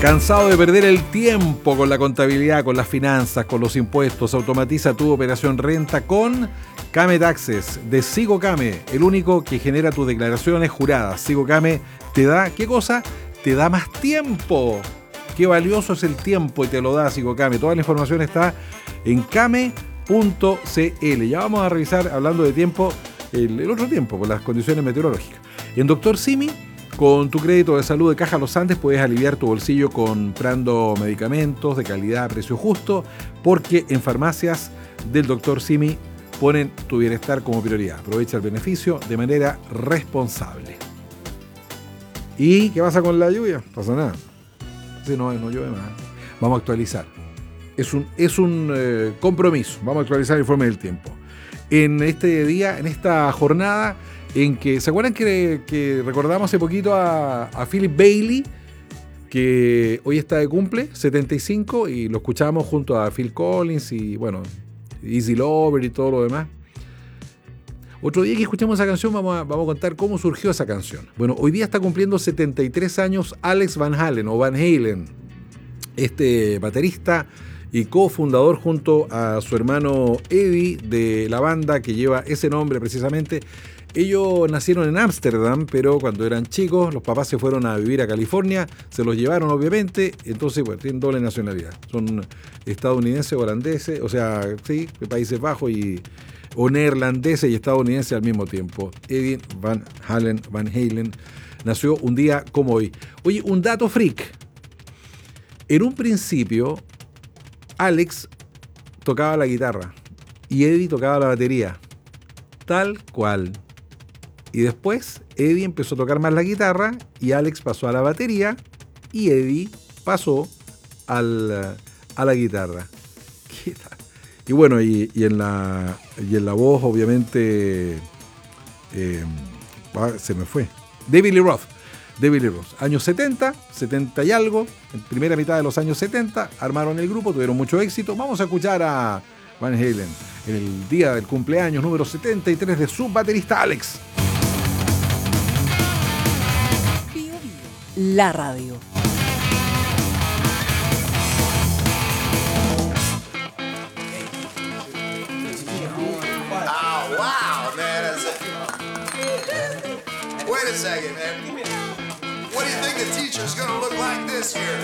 ¿Cansado de perder el tiempo con la contabilidad, con las finanzas, con los impuestos? Automatiza tu operación renta con Kame Taxes de SigoKame, el único que genera tus declaraciones juradas. SigoKame te da, ¿qué cosa? Te da más tiempo. Qué valioso es el tiempo y te lo da SigoKame. Toda la información está en kame.cl. Ya vamos a revisar, hablando de tiempo, el otro tiempo, por las condiciones meteorológicas. En Dr. Simi, con tu crédito de salud de Caja Los Andes puedes aliviar tu bolsillo comprando medicamentos de calidad a precio justo, porque en farmacias del Dr. Simi ponen tu bienestar como prioridad. Aprovecha el beneficio de manera responsable. ¿Y qué pasa con la lluvia? No pasa nada. Si no llueve más. Vamos a actualizar. Es un compromiso. Vamos a actualizar el informe del tiempo. En este día, en esta jornada, en que, ¿se acuerdan que recordamos hace poquito a Philip Bailey, que hoy está de cumple, 75, y lo escuchamos junto a Phil Collins y, bueno, Easy Lover y todo lo demás? Otro día que escuchamos esa canción vamos a contar cómo surgió esa canción. Bueno, hoy día está cumpliendo 73 años Alex Van Halen, o Van Halen, este baterista y cofundador junto a su hermano Eddie de la banda que lleva ese nombre precisamente. Ellos nacieron en Ámsterdam, pero cuando eran chicos, los papás se fueron a vivir a California, se los llevaron obviamente, entonces bueno, tienen doble nacionalidad. Son estadounidenses, holandeses, o sea, sí, de Países Bajos o neerlandeses y estadounidenses al mismo tiempo. Eddie Van Halen nació un día como hoy. Oye, un dato freak. En un principio, Alex tocaba la guitarra y Eddie tocaba la batería. Tal cual. Y después Eddie empezó a tocar más la guitarra y Alex pasó a la batería y Eddie pasó a la guitarra. ¿Qué tal? Y bueno, y en la voz, obviamente, se me fue. David Lee Roth, años 70 y algo, en primera mitad de los años 70, armaron el grupo, tuvieron mucho éxito. Vamos a escuchar a Van Halen en el día del cumpleaños número 73 de su baterista Alex. La radio. Wait a second, man. What do you think the teacher's gonna look like this year?